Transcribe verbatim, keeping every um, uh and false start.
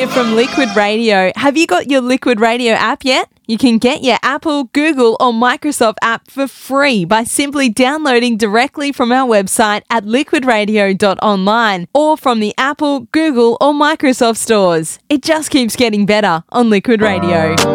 here from Liquid Radio. Have you got your Liquid Radio app yet? You can get your Apple, Google or Microsoft app for free by simply downloading directly from our website at liquid radio dot online or from the Apple, Google or Microsoft stores. It just keeps getting better on Liquid Radio.